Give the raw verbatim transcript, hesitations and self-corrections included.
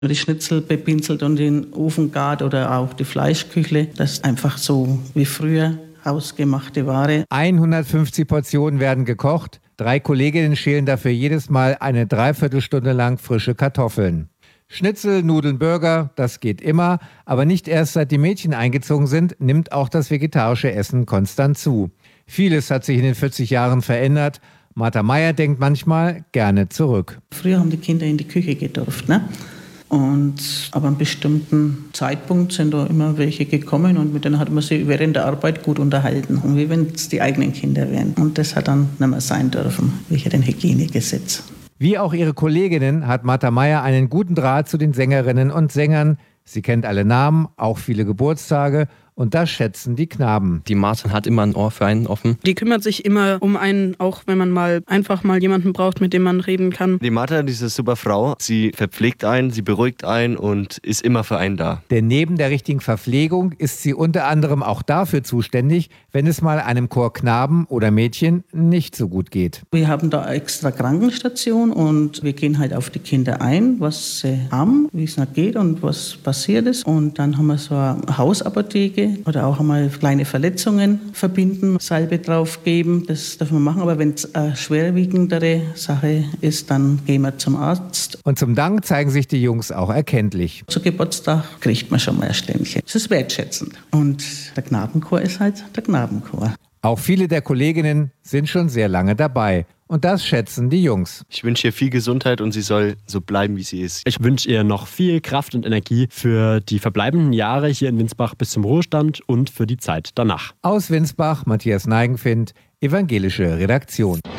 Die Schnitzel bepinselt und in den Ofen gart oder auch die Fleischküchle. Das ist einfach so wie früher hausgemachte Ware. hundertfünfzig Portionen werden gekocht. Drei Kolleginnen schälen dafür jedes Mal eine Dreiviertelstunde lang frische Kartoffeln. Schnitzel, Nudeln, Burger, das geht immer. Aber nicht erst seit die Mädchen eingezogen sind, nimmt auch das vegetarische Essen konstant zu. Vieles hat sich in den vierzig Jahren verändert. Martha Meyer denkt manchmal gerne zurück. Früher haben die Kinder in die Küche gedurft, ne? Und aber an einem bestimmten Zeitpunkt sind da immer welche gekommen und mit denen hat man sich während der Arbeit gut unterhalten. Und wie wenn es die eigenen Kinder wären. Und das hat dann nicht mehr sein dürfen, wegen den Hygienegesetz. Wie auch ihre Kolleginnen hat Martha Meyer einen guten Draht zu den Sängerinnen und Sängern. Sie kennt alle Namen, auch viele Geburtstage. Und das schätzen die Knaben. Die Martha hat immer ein Ohr für einen offen. Die kümmert sich immer um einen, auch wenn man mal einfach mal jemanden braucht, mit dem man reden kann. Die Martha, diese super Frau, sie verpflegt einen, sie beruhigt einen und ist immer für einen da. Denn neben der richtigen Verpflegung ist sie unter anderem auch dafür zuständig, wenn es mal einem Chor Knaben oder Mädchen nicht so gut geht. Wir haben da eine extra Krankenstation und wir gehen halt auf die Kinder ein, was sie haben, wie es noch geht und was passiert ist. Und dann haben wir so eine Hausapotheke oder auch einmal kleine Verletzungen verbinden, Salbe drauf geben, das dürfen wir machen. Aber wenn es eine schwerwiegendere Sache ist, dann gehen wir zum Arzt. Und zum Dank zeigen sich die Jungs auch erkenntlich. Zu Geburtstag kriegt man schon mal ein Ständchen. Das ist wertschätzend. Und der Knabenchor ist halt der Knabenchor. Auch viele der Kolleginnen sind schon sehr lange dabei. Und das schätzen die Jungs. Ich wünsche ihr viel Gesundheit und sie soll so bleiben, wie sie ist. Ich wünsche ihr noch viel Kraft und Energie für die verbleibenden Jahre hier in Winsbach bis zum Ruhestand und für die Zeit danach. Aus Winsbach, Matthias Neigenfind, Evangelische Redaktion.